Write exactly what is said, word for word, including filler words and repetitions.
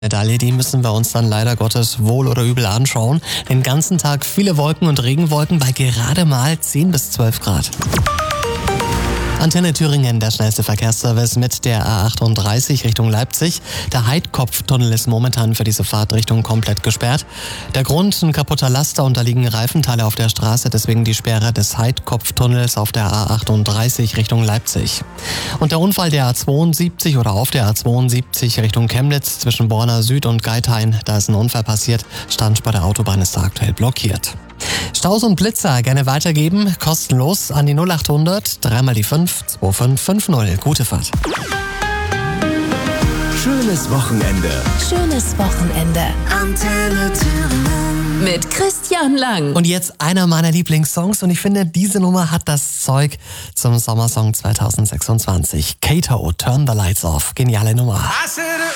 Medaille, die müssen wir uns dann leider Gottes wohl oder übel anschauen. Den ganzen Tag viele Wolken und Regenwolken bei gerade mal zehn bis zwölf Grad. Antenne Thüringen, der schnellste Verkehrsservice mit der A achtunddreißig Richtung Leipzig. Der Heidkopftunnel ist momentan für diese Fahrtrichtung komplett gesperrt. Der Grund, ein kaputter Laster und da liegen Reifenteile auf der Straße, deswegen die Sperre des Heidkopftunnels auf der A achtunddreißig Richtung Leipzig. Und der Unfall der A zweiundsiebzig oder auf der A zweiundsiebzig Richtung Chemnitz zwischen Borna Süd und Geithain, da ist ein Unfall passiert. Stand bei der Autobahn ist da aktuell blockiert. Staus und Blitzer gerne weitergeben, kostenlos an die null achthundert, dreimal die fünf, zwei fünf fünf null. Gute Fahrt. Schönes Wochenende. Schönes Wochenende. Antenne Thüringen. Mit Christian Lang. Und jetzt einer meiner Lieblingssongs und ich finde, diese Nummer hat das Zeug zum Sommersong zweitausendsechsundzwanzig. Kato, Turn the Lights Off. Geniale Nummer.